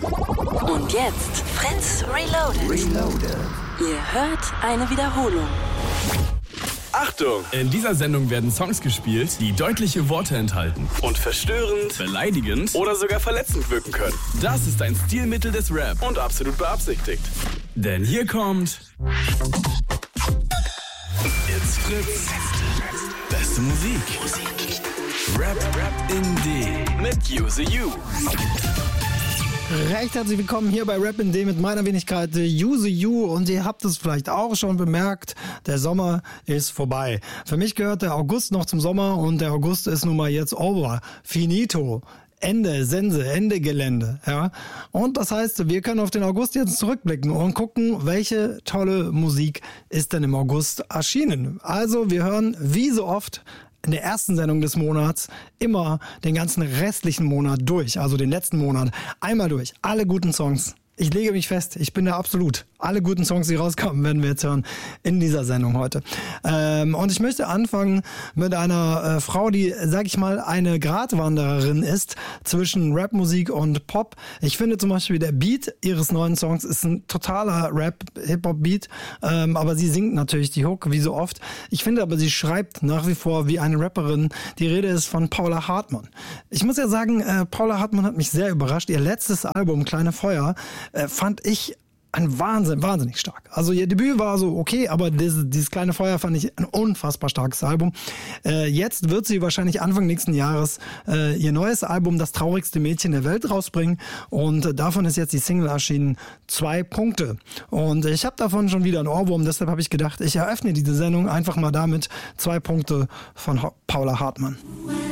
Und jetzt Fritz Reloaded. Ihr hört eine Wiederholung. Achtung! In dieser Sendung werden Songs gespielt, die deutliche Worte enthalten und verstörend, beleidigend oder sogar verletzend wirken können. Das ist ein Stilmittel des Rap und absolut beabsichtigt. Denn hier kommt It's Fritz. Beste Musik. Rap in D mit Use You. Recht herzlich willkommen hier bei Rap in D mit meiner Wenigkeit Use You, und ihr habt es vielleicht auch schon bemerkt, der Sommer ist vorbei. Für mich gehört der August noch zum Sommer und der August ist nun mal jetzt over. Finito. Ende, Sense, Ende Gelände, ja. Und das heißt, wir können auf den August jetzt zurückblicken und gucken, welche tolle Musik ist denn im August erschienen. Also wir hören wie so oft in der ersten Sendung des Monats immer den ganzen restlichen Monat durch, also den letzten Monat einmal durch. Alle guten Songs. Ich lege mich fest, ich bin da absolut. Alle guten Songs, die rauskommen, werden wir jetzt hören in dieser Sendung heute. Und ich möchte anfangen mit einer Frau, die, sag ich mal, eine Gratwandererin ist zwischen Rapmusik und Pop. Ich finde zum Beispiel, der Beat ihres neuen Songs ist ein totaler Rap-Hip-Hop-Beat, aber sie singt natürlich die Hook, wie so oft. Ich finde aber, sie schreibt nach wie vor wie eine Rapperin. Die Rede ist von Paula Hartmann. Ich muss ja sagen, Paula Hartmann hat mich sehr überrascht. Ihr letztes Album, Kleine Feuer, fand ich wahnsinnig stark. Also ihr Debüt war so okay, aber dieses Kleine Feuer fand ich ein unfassbar starkes Album. Jetzt wird sie wahrscheinlich Anfang nächsten Jahres ihr neues Album Das traurigste Mädchen der Welt rausbringen, und davon ist jetzt die Single erschienen, 2 Punkte. Und ich habe davon schon wieder einen Ohrwurm, deshalb habe ich gedacht, ich eröffne diese Sendung einfach mal damit, 2 Punkte von Paula Hartmann.